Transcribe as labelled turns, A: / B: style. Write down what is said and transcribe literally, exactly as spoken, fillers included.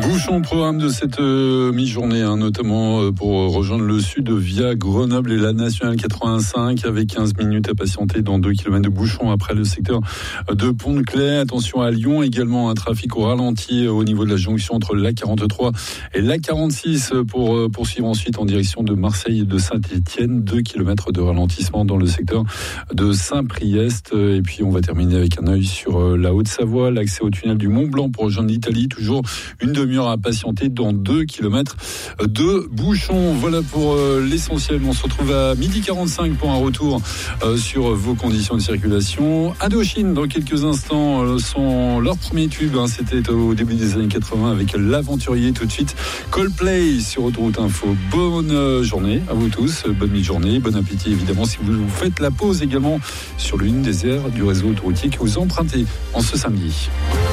A: Bouchon, programme de cette euh, mi-journée, hein, notamment euh, pour rejoindre le sud via Grenoble et la nationale quatre-vingt-cinq avec quinze minutes à patienter dans deux kilomètres de bouchon après le secteur de Pont-de-Claix. Attention à Lyon, également un trafic au ralenti au niveau de la jonction entre l'A quarante-trois et l'A quarante-six pour euh, poursuivre ensuite en direction de Marseille et de Saint-Étienne. deux kilomètres de ralentissement dans le secteur de Saint-Priest. Et puis on va terminer avec un œil sur euh, la Haute-Savoie, l'accès au tunnel du Mont-Blanc pour rejoindre l'Italie. Toujours une demi-heure à patienter dans deux kilomètres de bouchons. Voilà pour euh, l'essentiel. On se retrouve à midi quarante-cinq pour un retour euh, sur vos conditions de circulation. Indochine, dans quelques instants, euh, sont leur premier tube. Hein, c'était au début des années quatre-vingts avec l'Aventurier. Tout de suite, Coldplay sur Autoroute Info. Bonne euh, journée à vous tous. Bonne mi-journée. Bon appétit, évidemment, si vous faites la pause également sur l'une des aires du réseau autoroutier que vous empruntez en ce samedi.